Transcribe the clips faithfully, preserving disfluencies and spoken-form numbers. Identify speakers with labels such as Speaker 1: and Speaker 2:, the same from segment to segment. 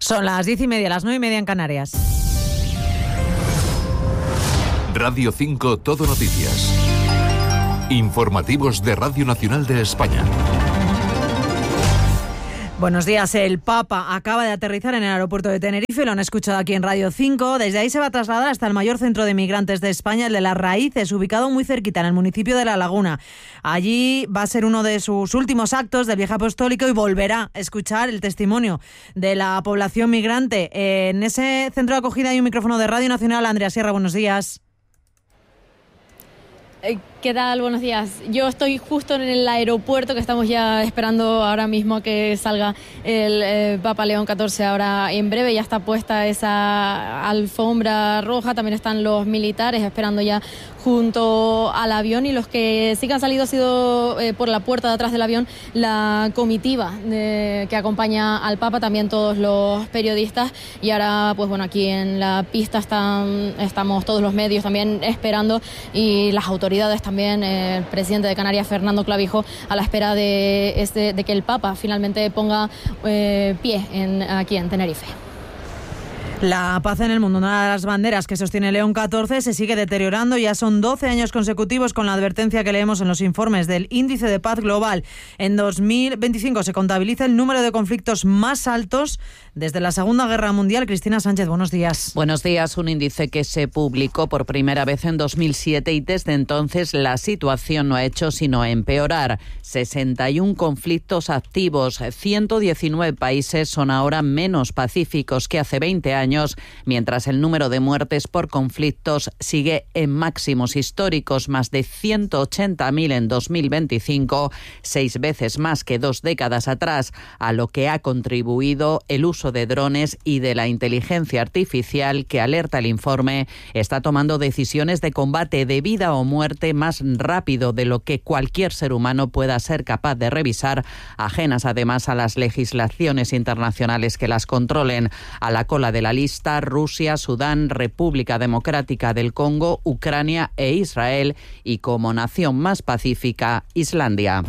Speaker 1: Son las diez y media, las nueve y media en Canarias.
Speaker 2: Radio cinco Todo Noticias. Informativos de Radio Nacional de España.
Speaker 1: Buenos días. El Papa acaba de aterrizar en el aeropuerto de Tenerife, lo han escuchado aquí en Radio cinco. Desde ahí se va a trasladar hasta el mayor centro de migrantes de España, el de Las Raíces, ubicado muy cerquita en el municipio de La Laguna. Allí va a ser uno de sus últimos actos del viaje apostólico y volverá a escuchar el testimonio de la población migrante. En ese centro de acogida hay un micrófono de Radio Nacional. Andrea Sierra, buenos días.
Speaker 3: ¿Qué tal? Buenos días. Yo estoy justo en el aeropuerto, que estamos ya esperando ahora mismo a que salga el eh, Papa León catorce. Ahora en breve ya está puesta esa alfombra roja, también están los militares esperando ya junto al avión, y los que sí que han salido ha sido eh, por la puerta de atrás del avión la comitiva de, que acompaña al Papa, también todos los periodistas, y ahora pues bueno, aquí en la pista están, estamos todos los medios también esperando, y las autoridades también, eh, el presidente de Canarias, Fernando Clavijo, a la espera de, este, de que el Papa finalmente ponga eh, pie en, aquí en Tenerife.
Speaker 1: La paz en el mundo, una de las banderas que sostiene León catorce, se sigue deteriorando. Ya son doce años consecutivos con la advertencia que leemos en los informes del Índice de Paz Global. En dos mil veinticinco se contabiliza el número de conflictos más altos desde la Segunda Guerra Mundial. Cristina Sánchez, buenos días.
Speaker 4: Buenos días. Un índice que se publicó por primera vez en dos mil siete y desde entonces la situación no ha hecho sino empeorar. sesenta y uno conflictos activos, ciento diecinueve países son ahora menos pacíficos que hace veinte años, mientras el número de muertes por conflictos sigue en máximos históricos, más de ciento ochenta mil en dos mil veinticinco, seis veces más que dos décadas atrás, a lo que ha contribuido el uso de drones y de la inteligencia artificial, que, alerta el informe, está tomando decisiones de combate de vida o muerte más rápido de lo que cualquier ser humano pueda ser capaz de revisar, ajenas además a las legislaciones internacionales que las controlen. A la cola de la lista, Rusia, Sudán, República Democrática del Congo, Ucrania e Israel, y como nación más pacífica, Islandia.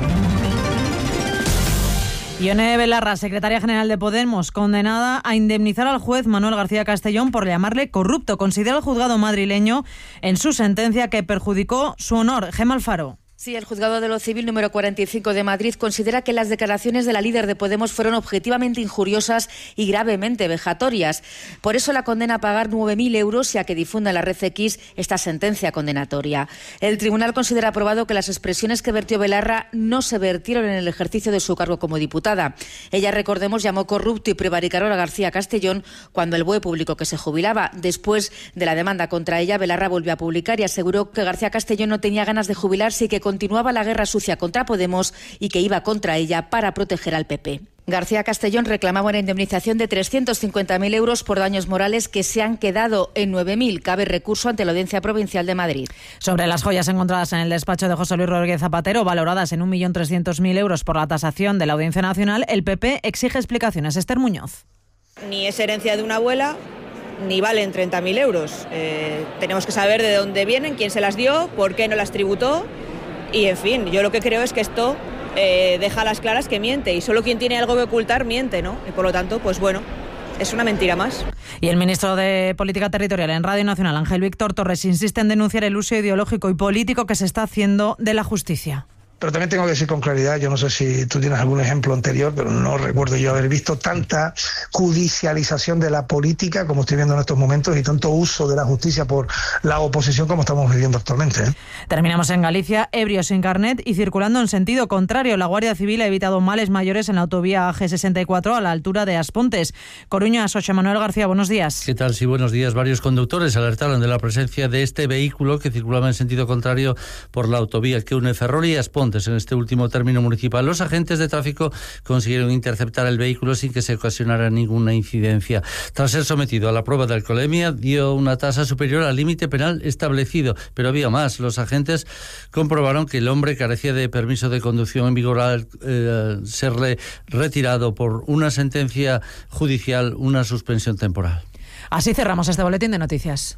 Speaker 1: Ione Belarra, secretaria general de Podemos, condenada a indemnizar al juez Manuel García Castellón por llamarle corrupto. Considera el juzgado madrileño en su sentencia que perjudicó su honor. Gemma Alfaro.
Speaker 5: Sí, el Juzgado de lo Civil número cuarenta y cinco de Madrid considera que las declaraciones de la líder de Podemos fueron objetivamente injuriosas y gravemente vejatorias. Por eso la condena a pagar nueve mil euros y a que difunda en la red X esta sentencia condenatoria. El tribunal considera aprobado que las expresiones que vertió Belarra no se vertieron en el ejercicio de su cargo como diputada. Ella, recordemos, llamó corrupto y prevaricador a García Castellón cuando el B O E publicó que se jubilaba. Después de la demanda contra ella, Belarra volvió a publicar y aseguró que García Castellón no tenía ganas de jubilarse y que continuaba la guerra sucia contra Podemos y que iba contra ella para proteger al P P. García Castellón reclamaba una indemnización de trescientos cincuenta mil euros por daños morales que se han quedado en nueve mil. Cabe recurso ante la Audiencia Provincial de Madrid.
Speaker 1: Sobre las joyas encontradas en el despacho de José Luis Rodríguez Zapatero, valoradas en un millón trescientos mil euros por la tasación de la Audiencia Nacional, el P P exige explicaciones. Esther Muñoz.
Speaker 6: Ni es herencia de una abuela, ni valen treinta mil euros. Eh, tenemos que saber de dónde vienen, quién se las dio, por qué no las tributó. Y, en fin, yo lo que creo es que esto eh, deja a las claras que miente, y solo quien tiene algo que ocultar miente, ¿no? Y por lo tanto, pues bueno, es una mentira más.
Speaker 1: Y el ministro de Política Territorial en Radio Nacional, Ángel Víctor Torres, insiste en denunciar el uso ideológico y político que se está haciendo de la justicia.
Speaker 7: Pero también tengo que decir con claridad, yo no sé si tú tienes algún ejemplo anterior, pero no recuerdo yo haber visto tanta judicialización de la política como estoy viendo en estos momentos, y tanto uso de la justicia por la oposición como estamos viviendo actualmente, ¿eh?
Speaker 1: Terminamos en Galicia. Ebrios sin carnet y circulando en sentido contrario. La Guardia Civil ha evitado males mayores en la autovía G sesenta y cuatro a la altura de Aspontes. Coruña, José Manuel García, buenos días.
Speaker 8: ¿Qué tal? Sí, buenos días. Varios conductores alertaron de la presencia de este vehículo que circulaba en sentido contrario por la autovía que une Ferrol y Aspontes en este último término municipal. Los agentes de tráfico consiguieron interceptar el vehículo sin que se ocasionara ninguna incidencia. Tras ser sometido a la prueba de alcoholemia, dio una tasa superior al límite penal establecido, pero había más. Los agentes comprobaron que el hombre carecía de permiso de conducción en vigor al eh, serle retirado por una sentencia judicial, una suspensión temporal.
Speaker 1: Así cerramos este boletín de noticias.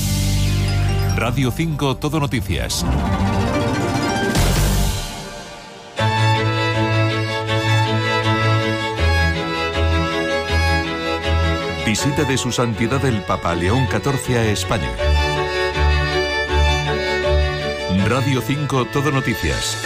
Speaker 2: Radio cinco Todo Noticias. visita de su santidad el Papa León catorce a España. Radio cinco Todo Noticias.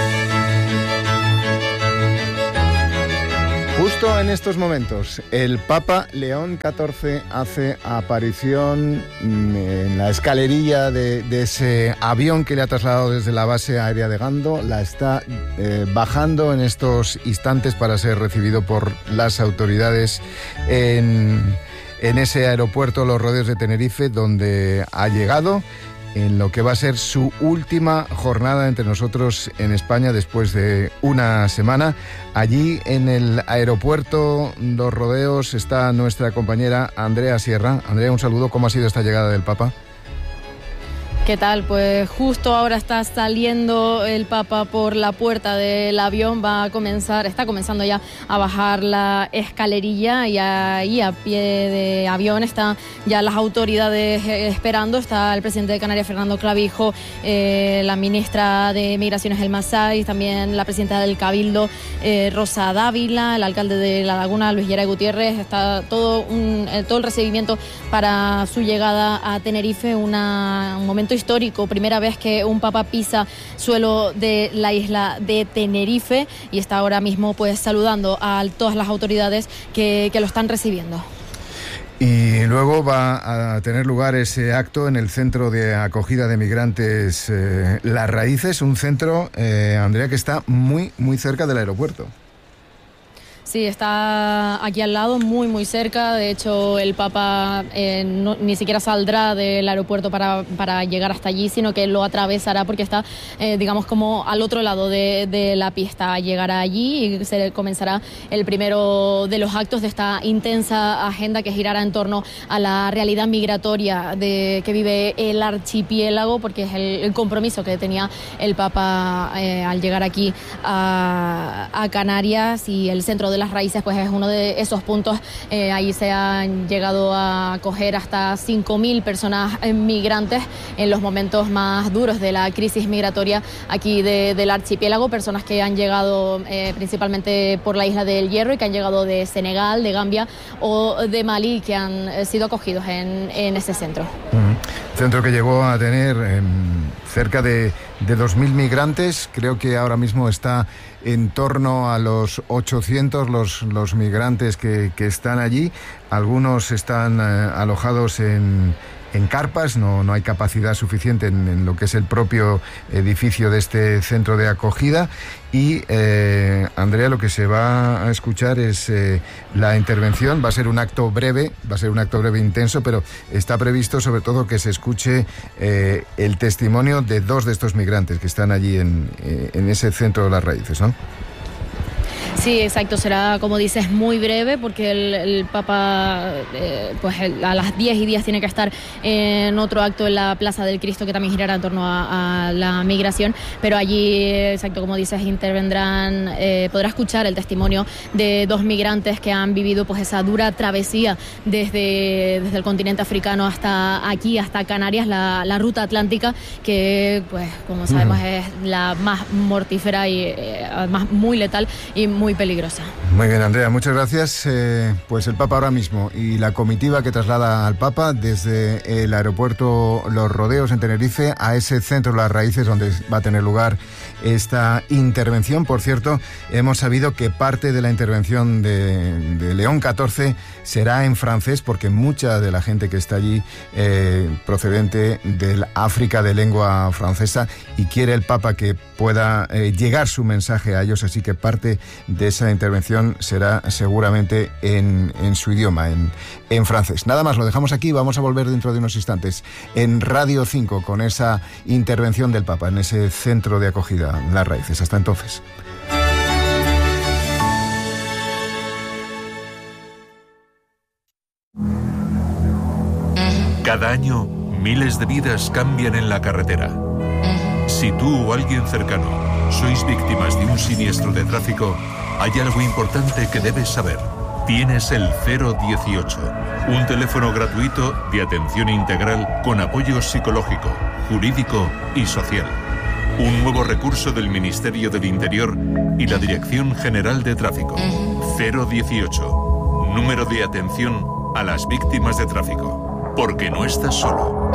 Speaker 9: Justo en estos momentos, el Papa León catorce hace aparición en la escalerilla de, de ese avión que le ha trasladado desde la base aérea de Gando. La está eh, bajando en estos instantes para ser recibido por las autoridades en, en ese aeropuerto Los Rodeos de Tenerife, donde ha llegado en lo que va a ser su última jornada entre nosotros en España después de una semana. Allí en el aeropuerto Los Rodeos está nuestra compañera Andrea Sierra. Andrea, un saludo. ¿Cómo ha sido esta llegada del Papa?
Speaker 3: ¿Qué tal? Pues justo ahora está saliendo el Papa por la puerta del avión, va a comenzar, está comenzando ya a bajar la escalerilla y ahí a pie de avión están ya las autoridades esperando. Está el presidente de Canarias, Fernando Clavijo, eh, la ministra de Migraciones, Elma Saiz, también la presidenta del Cabildo, eh, Rosa Dávila, el alcalde de La Laguna, Luis Geray Gutiérrez. Está todo, un, todo el recibimiento para su llegada a Tenerife, una, un momento histórico, primera vez que un papa pisa suelo de la isla de Tenerife y está ahora mismo pues saludando a todas las autoridades que, que lo están recibiendo.
Speaker 9: Y luego va a tener lugar ese acto en el Centro de Acogida de Migrantes eh, Las Raíces, un centro, eh, Andrea, que está muy, muy cerca del aeropuerto.
Speaker 3: Sí, está aquí al lado, muy muy cerca. De hecho, el Papa eh, no, ni siquiera saldrá del aeropuerto para, para llegar hasta allí, sino que lo atravesará porque está, eh, digamos, como al otro lado de, de la pista. Llegará allí y se comenzará el primero de los actos de esta intensa agenda que girará en torno a la realidad migratoria de, que vive el archipiélago, porque es el, el compromiso que tenía el Papa eh, al llegar aquí a, a Canarias, y el Centro de Las Raíces pues es uno de esos puntos. Eh, ahí se han llegado a acoger hasta cinco mil personas eh, migrantes en los momentos más duros de la crisis migratoria aquí de, del archipiélago, personas que han llegado eh, principalmente por la isla del Hierro y que han llegado de Senegal, de Gambia o de Malí, que han eh, sido acogidos en, en ese centro.
Speaker 9: Uh-huh. Centro que llegó a tener eh, cerca de, de dos mil migrantes. Creo que ahora mismo está en torno a los ochocientos los, los migrantes que, que están allí. Algunos están eh, alojados en, en carpas, no, no hay capacidad suficiente en, en lo que es el propio edificio de este centro de acogida. Y, eh, Andrea, lo que se va a escuchar es eh, la intervención. Va a ser un acto breve, va a ser un acto breve intenso, pero está previsto sobre todo que se escuche eh, el testimonio de dos de estos migrantes que están allí en, eh, en ese centro de Las Raíces, ¿no?
Speaker 3: Sí, exacto, será, como dices, muy breve porque el, el Papa eh, pues el, a las diez y diez tiene que estar en otro acto en la Plaza del Cristo, que también girará en torno a, a la migración, pero allí, exacto, como dices, intervendrán, eh, podrá escuchar el testimonio de dos migrantes que han vivido pues esa dura travesía desde, desde el continente africano hasta aquí, hasta Canarias, la, la ruta atlántica, que pues como sabemos uh-huh. es la más mortífera y eh, además muy letal y muy peligrosa.
Speaker 9: Muy bien, Andrea, muchas gracias. Eh, pues el Papa ahora mismo y la comitiva que traslada al Papa desde el aeropuerto Los Rodeos en Tenerife a ese centro Las Raíces donde va a tener lugar esta intervención. Por cierto, hemos sabido que parte de la intervención de, de León catorce será en francés, porque mucha de la gente que está allí eh, procedente del África de lengua francesa, y quiere el Papa que pueda eh, llegar su mensaje a ellos, así que parte de esa intervención será seguramente en, en su idioma, en, en francés. Nada más, lo dejamos aquí, vamos a volver dentro de unos instantes en Radio cinco con esa intervención del Papa en ese centro de acogida, Las Raíces. Hasta entonces.
Speaker 2: Cada año, miles de vidas cambian en la carretera. Si tú o alguien cercano sois víctimas de un siniestro de tráfico, hay algo importante que debes saber. Tienes el cero dieciocho, un teléfono gratuito de atención integral con apoyo psicológico, jurídico y social. Un nuevo recurso del Ministerio del Interior y la Dirección General de Tráfico. cero dieciocho, número de atención a las víctimas de tráfico, porque no estás solo.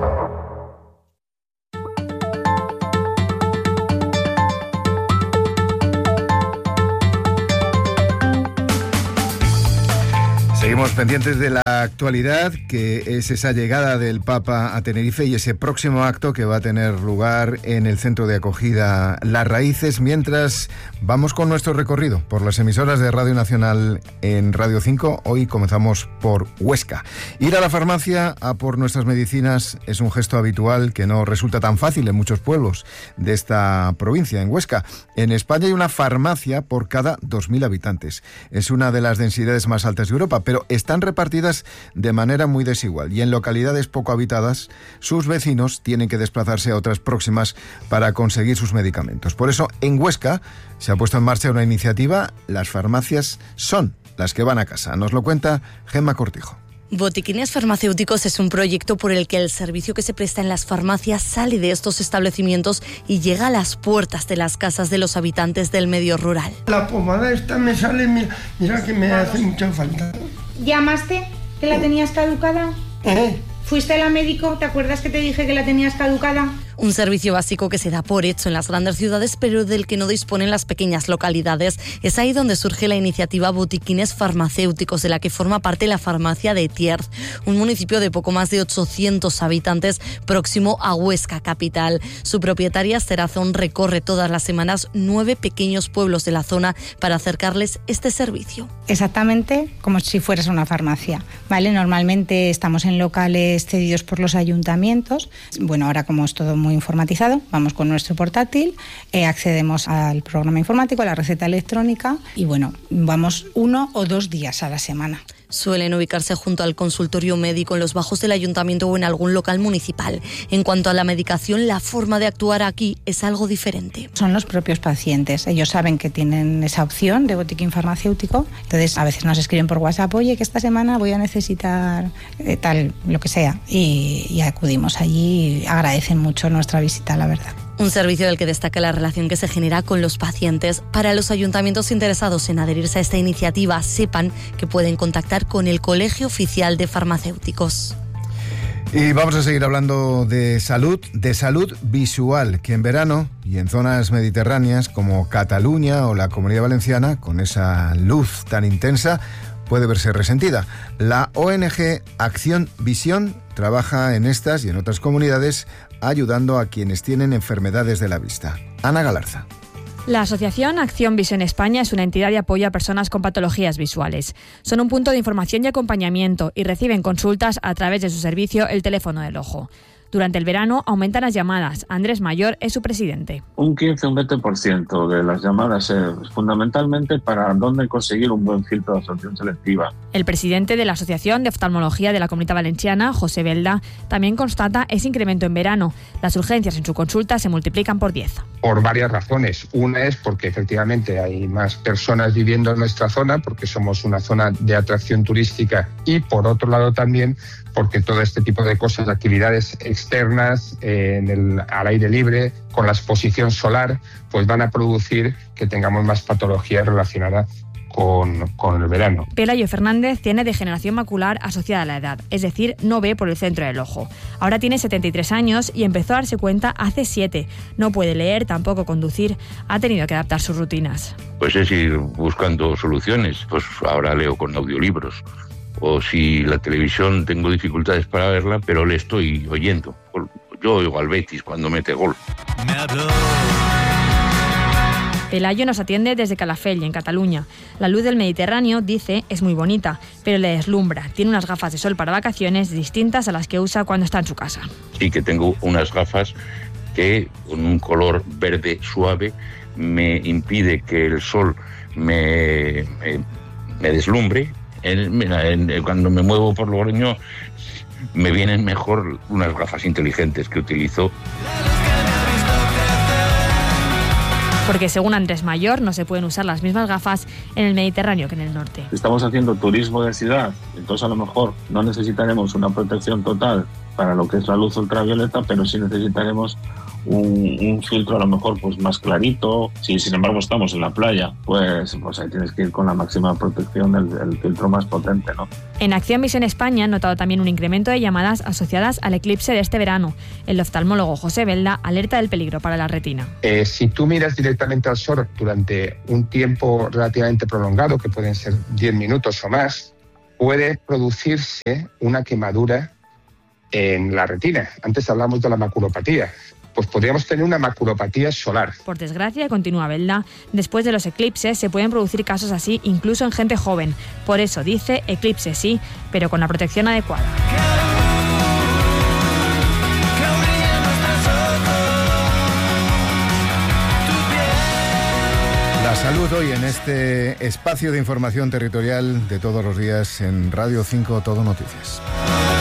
Speaker 9: Seguimos pendientes de la actualidad, que es esa llegada del Papa a Tenerife y ese próximo acto que va a tener lugar en el centro de acogida Las Raíces, mientras vamos con nuestro recorrido por las emisoras de Radio Nacional en Radio cinco. Hoy comenzamos por Huesca. Ir a la farmacia a por nuestras medicinas es un gesto habitual que no resulta tan fácil en muchos pueblos de esta provincia. En Huesca, en España, hay una farmacia por cada dos mil habitantes. Es una de las densidades más altas de Europa, pero están repartidas de manera muy desigual y en localidades poco habitadas sus vecinos tienen que desplazarse a otras próximas para conseguir sus medicamentos. Por eso en Huesca se ha puesto en marcha una iniciativa. Las farmacias son las que van a casa. Nos lo cuenta Gemma Cortijo.
Speaker 10: Botiquines Farmacéuticos es un proyecto por el que el servicio que se presta en las farmacias sale de estos establecimientos y llega a las puertas de las casas de los habitantes del medio rural.
Speaker 11: La pomada esta me sale, mira, mira que me hace mucha falta.
Speaker 12: ¿Llamaste? ¿Que la tenías caducada?
Speaker 11: ¿Eh?
Speaker 12: ¿Fuiste al médico? ¿Te acuerdas que te dije que la tenías caducada?
Speaker 10: Un servicio básico que se da por hecho en las grandes ciudades, pero del que no disponen las pequeñas localidades. Es ahí donde surge la iniciativa Botiquines Farmacéuticos, de la que forma parte la farmacia de Tierz, un municipio de poco más de ochocientos habitantes próximo a Huesca capital. Su propietaria, Esther Azón, recorre todas las semanas nueve pequeños pueblos de la zona para acercarles este servicio.
Speaker 12: Exactamente como si fueras una farmacia, ¿vale? Normalmente estamos en locales cedidos por los ayuntamientos. Bueno, ahora como es todo muy informatizado, vamos con nuestro portátil, eh, accedemos al programa informático, a la receta electrónica y bueno, vamos uno o dos días a la semana.
Speaker 10: Suelen ubicarse junto al consultorio médico en los bajos del ayuntamiento o en algún local municipal. En cuanto a la medicación, la forma de actuar aquí es algo diferente.
Speaker 12: Son los propios pacientes. Ellos saben que tienen esa opción de botiquín farmacéutico. Entonces, a veces nos escriben por WhatsApp, oye, que esta semana voy a necesitar eh, tal, lo que sea. Y, y acudimos allí y agradecen mucho nuestra visita, la verdad.
Speaker 10: Un servicio del que destaca la relación que se genera con los pacientes. Para los ayuntamientos interesados en adherirse a esta iniciativa, sepan que pueden contactar con el Colegio Oficial de Farmacéuticos.
Speaker 9: Y vamos a seguir hablando de salud, de salud visual, que en verano y en zonas mediterráneas como Cataluña o la Comunidad Valenciana, con esa luz tan intensa, puede verse resentida. La O N G Acción Visión trabaja en estas y en otras comunidades ayudando a quienes tienen enfermedades de la vista. Ana Galarza.
Speaker 13: La Asociación Acción Visión España es una entidad de apoyo a personas con patologías visuales. Son un punto de información y acompañamiento y reciben consultas a través de su servicio El Teléfono del Ojo. Durante el verano aumentan las llamadas. Andrés Mayor es su presidente.
Speaker 14: Un quince a un veinte por ciento de las llamadas es fundamentalmente para dónde conseguir un buen filtro de absorción selectiva.
Speaker 13: El presidente de la Asociación de Oftalmología de la Comunidad Valenciana, José Belda, también constata ese incremento en verano. Las urgencias en su consulta se multiplican por diez.
Speaker 15: Por varias razones. Una es porque efectivamente hay más personas viviendo en nuestra zona, porque somos una zona de atracción turística, y por otro lado también porque todo este tipo de cosas, de actividades externas, eh, en el, al aire libre, con la exposición solar, pues van a producir que tengamos más patologías relacionadas con, con el verano.
Speaker 13: Pelayo Fernández tiene degeneración macular asociada a la edad, es decir, no ve por el centro del ojo. Ahora tiene setenta y tres años y empezó a darse cuenta hace siete. No puede leer, tampoco conducir. Ha tenido que adaptar sus rutinas.
Speaker 16: Pues es ir buscando soluciones. Pues ahora leo con audiolibros. O si la televisión tengo dificultades para verla, pero le estoy oyendo. Yo oigo al Betis cuando mete gol.
Speaker 13: Pelayo nos atiende desde Calafell, en Cataluña. La luz del Mediterráneo, dice, es muy bonita, pero le deslumbra. Tiene unas gafas de sol para vacaciones distintas a las que usa cuando está en su casa.
Speaker 16: Sí que tengo unas gafas que, con un color verde suave, me impide que el sol me, me, me deslumbre. En, mira, en, cuando me muevo por Logroño me vienen mejor unas gafas inteligentes que utilizo.
Speaker 13: Porque según Andrés Mayor no se pueden usar las mismas gafas en el Mediterráneo que en el norte.
Speaker 14: Estamos haciendo turismo de ciudad, entonces a lo mejor no necesitaremos una protección total para lo que es la luz ultravioleta, pero sí necesitaremos un, un filtro a lo mejor pues más clarito. Si sin embargo estamos en la playa, pues, pues ahí tienes que ir con la máxima protección del, del filtro más potente, ¿no?
Speaker 13: En Acción Visión España han notado también un incremento de llamadas asociadas al eclipse de este verano. El oftalmólogo José Belda alerta del peligro para la retina.
Speaker 15: Eh, si tú miras directamente al sol durante un tiempo relativamente prolongado, que pueden ser diez minutos o más, puede producirse una quemadura en la retina. Antes hablamos de la maculopatía. Pues podríamos tener una maculopatía solar.
Speaker 13: Por desgracia, continúa Belda, después de los eclipses se pueden producir casos así incluso en gente joven. Por eso dice eclipse sí, pero con la protección adecuada.
Speaker 9: La salud hoy en este espacio de información territorial de todos los días en Radio cinco Todo Noticias.